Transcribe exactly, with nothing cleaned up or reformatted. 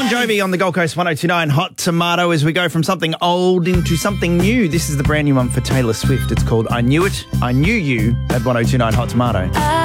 Bon Jovi on the Gold Coast one oh two point nine Hot Tomato as we go from something old into something new. This is the brand new one for Taylor Swift. It's called I Knew It, I Knew You at one oh two point nine Hot Tomato.